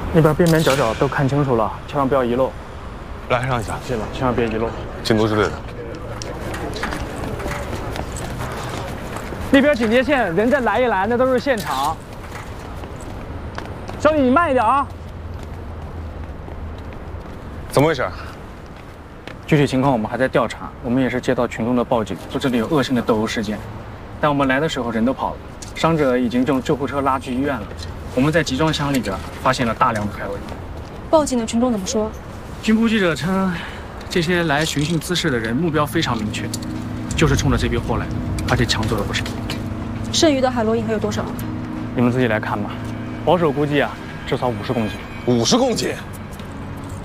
那边边边角角都看清楚了，千万不要遗漏。 来，让一下， 谢了，千万别遗漏。 进度是对的。 那边警戒线人再来一来，那都是现场。小李，你慢一点啊。 怎么回事？ 具体情况我们还在调查，我们也是接到群众的报警，说这里有恶性的斗殴事件。但我们来的时候人都跑了，伤者已经用救护车拉去医院了。我们在集装箱里边发现了大量的海洛因。 报警的群众怎么说？ 军部记者称，这些来寻衅滋事的人目标非常明确，就是冲着这批货来的，而且抢走了不少。 剩余的海洛因还有多少？ 你们自己来看吧，保守估计啊，至少50公斤。 50公斤，